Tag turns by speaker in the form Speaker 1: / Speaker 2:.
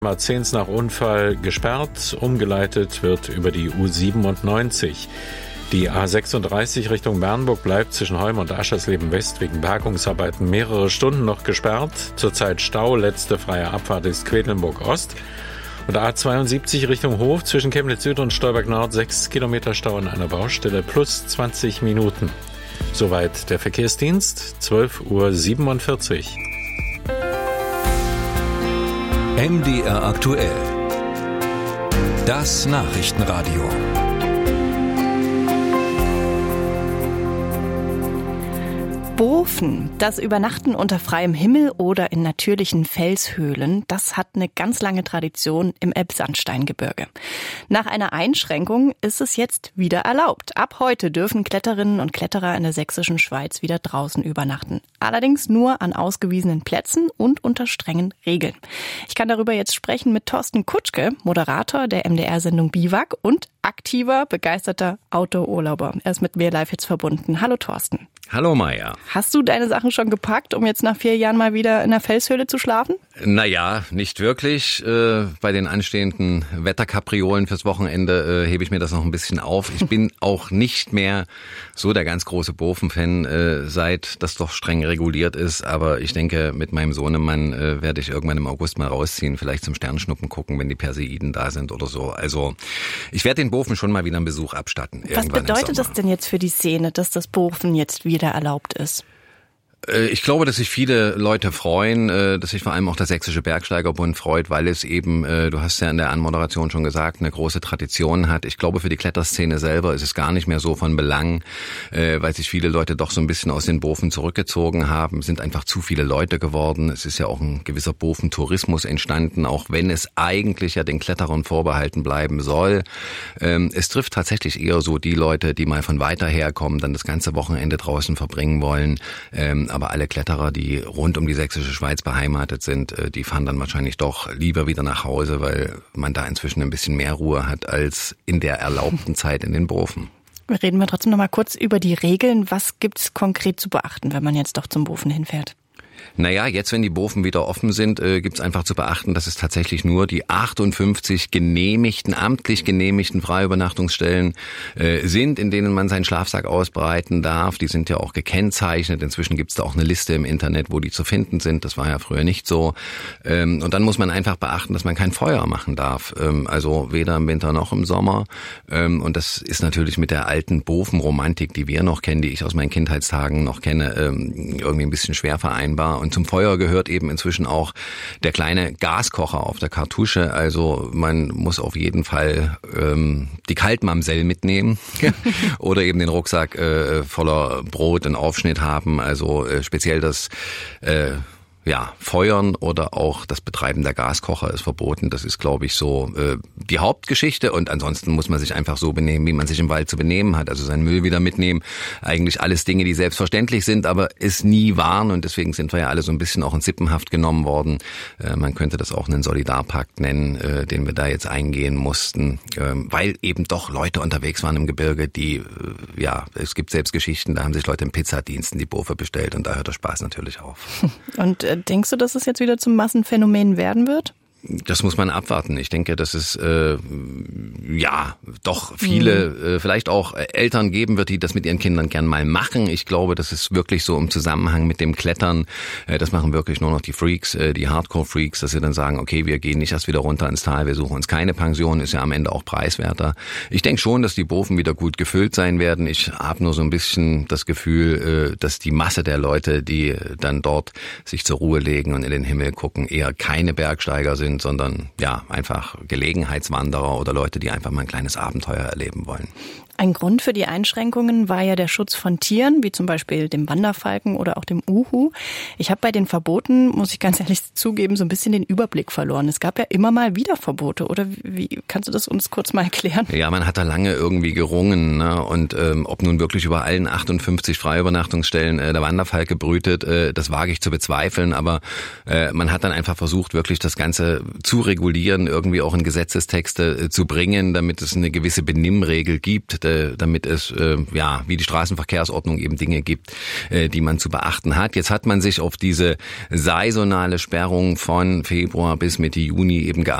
Speaker 1: A10 nach Unfall gesperrt, umgeleitet wird über die U97. Die A36 Richtung Bernburg bleibt zwischen Holm und Aschersleben West wegen Bergungsarbeiten mehrere Stunden noch gesperrt. Zurzeit Stau, letzte freie Abfahrt ist Quedlinburg Ost. Und A72 Richtung Hof zwischen Chemnitz Süd und Stolberg Nord 6 Kilometer Stau an einer Baustelle plus 20 Minuten. Soweit der Verkehrsdienst, 12:47 Uhr.
Speaker 2: MDR aktuell. Das Nachrichtenradio.
Speaker 3: Bofen, das Übernachten unter freiem Himmel oder in natürlichen Felshöhlen, das hat eine ganz lange Tradition im Elbsandsteingebirge. Nach einer Einschränkung ist es jetzt wieder erlaubt. Ab heute dürfen Kletterinnen und Kletterer in der sächsischen Schweiz wieder draußen übernachten. Allerdings nur an ausgewiesenen Plätzen und unter strengen Regeln. Ich kann darüber jetzt sprechen mit Thorsten Kutschke, Moderator der MDR-Sendung Biwak und aktiver, begeisterter Outdoor-Urlauber. Er ist mit mir live jetzt verbunden. Hallo Thorsten.
Speaker 4: Hallo Maja.
Speaker 3: Hast du deine Sachen schon gepackt, um jetzt nach 4 Jahren mal wieder in der Felshöhle zu schlafen?
Speaker 4: Naja, nicht wirklich. Bei den anstehenden Wetterkapriolen fürs Wochenende hebe ich mir das noch ein bisschen auf. Ich bin auch nicht mehr so der ganz große Bofen-Fan, seit das doch streng reguliert ist. Aber ich denke, mit meinem Sohnemann werde ich irgendwann im August mal rausziehen, vielleicht zum Sternschnuppen gucken, wenn die Perseiden da sind oder so. Also ich werde den Bofen schon mal wieder einen Besuch abstatten.
Speaker 3: Was bedeutet das denn jetzt für die Szene, dass das Bofen jetzt wieder erlaubt ist?
Speaker 4: Ich glaube, dass sich viele Leute freuen, dass sich vor allem auch der Sächsische Bergsteigerbund freut, weil es eben, du hast ja in der Anmoderation schon gesagt, eine große Tradition hat. Ich glaube, für die Kletterszene selber ist es gar nicht mehr so von Belang, weil sich viele Leute doch so ein bisschen aus den Bofen zurückgezogen haben, sind einfach zu viele Leute geworden. Es ist ja auch ein gewisser Bofentourismus entstanden, auch wenn es eigentlich ja den Kletterern vorbehalten bleiben soll. Es trifft tatsächlich eher so die Leute, die mal von weiter herkommen, dann das ganze Wochenende draußen verbringen wollen. Aber alle Kletterer, die rund um die sächsische Schweiz beheimatet sind, die fahren dann wahrscheinlich doch lieber wieder nach Hause, weil man da inzwischen ein bisschen mehr Ruhe hat als in der erlaubten Zeit in den Bofen.
Speaker 3: Reden wir trotzdem noch mal kurz über die Regeln. Was gibt's konkret zu beachten, wenn man jetzt doch zum Bofen hinfährt?
Speaker 4: Naja, jetzt, wenn die Bofen wieder offen sind, gibt's einfach zu beachten, dass es tatsächlich nur die 58 amtlich genehmigten Freiübernachtungsstellen sind, in denen man seinen Schlafsack ausbreiten darf. Die sind ja auch gekennzeichnet. Inzwischen gibt's da auch eine Liste im Internet, wo die zu finden sind. Das war ja früher nicht so. Und dann muss man einfach beachten, dass man kein Feuer machen darf. Also weder im Winter noch im Sommer. Und das ist natürlich mit der alten Bofenromantik, die wir noch kennen, die ich aus meinen Kindheitstagen noch kenne, irgendwie ein bisschen schwer vereinbar. Und zum Feuer gehört eben inzwischen auch der kleine Gaskocher auf der Kartusche. Also man muss auf jeden Fall die Kaltmamsell mitnehmen oder eben den Rucksack voller Brot und Aufschnitt haben. Also speziell das Feuern oder auch das Betreiben der Gaskocher ist verboten. Das ist, glaube ich, so die Hauptgeschichte. Und ansonsten muss man sich einfach so benehmen, wie man sich im Wald zu benehmen hat. Also seinen Müll wieder mitnehmen. Eigentlich alles Dinge, die selbstverständlich sind, aber es nie waren. Und deswegen sind wir ja alle so ein bisschen auch in Sippenhaft genommen worden. Man könnte das auch einen Solidarpakt nennen, den wir da jetzt eingehen mussten. Weil eben doch Leute unterwegs waren im Gebirge, die, es gibt selbst Geschichten, da haben sich Leute im Pizzadiensten die Bofe bestellt. Und da hört der Spaß natürlich auf.
Speaker 3: Und denkst du, dass es jetzt wieder zum Massenphänomen werden wird?
Speaker 4: Das muss man abwarten. Ich denke, dass es doch viele, vielleicht auch Eltern geben wird, die das mit ihren Kindern gern mal machen. Ich glaube, das ist wirklich so im Zusammenhang mit dem Klettern. Das machen wirklich nur noch die Freaks, die Hardcore-Freaks, dass sie dann sagen, okay, wir gehen nicht erst wieder runter ins Tal, wir suchen uns keine Pension, ist ja am Ende auch preiswerter. Ich denke schon, dass die Bofen wieder gut gefüllt sein werden. Ich habe nur so ein bisschen das Gefühl, dass die Masse der Leute, die dann dort sich zur Ruhe legen und in den Himmel gucken, eher keine Bergsteiger sind, sondern einfach Gelegenheitswanderer oder Leute, die einfach mal ein kleines Abenteuer erleben wollen.
Speaker 3: Ein Grund für die Einschränkungen war ja der Schutz von Tieren, wie zum Beispiel dem Wanderfalken oder auch dem Uhu. Ich habe bei den Verboten, muss ich ganz ehrlich zugeben, so ein bisschen den Überblick verloren. Es gab ja immer mal wieder Verbote, oder wie kannst du das uns kurz mal erklären? Ja,
Speaker 4: man hat da lange irgendwie gerungen, ne? Und ob nun wirklich über allen 58 Freiübernachtungsstellen der Wanderfalke brütet, das wage ich zu bezweifeln, aber man hat dann einfach versucht, wirklich das Ganze zu regulieren, irgendwie auch in Gesetzestexte zu bringen, damit es eine gewisse Benimmregel gibt. damit es wie die Straßenverkehrsordnung eben Dinge gibt, die man zu beachten hat. Jetzt hat man sich auf diese saisonale Sperrung von Februar bis Mitte Juni eben geeinigt.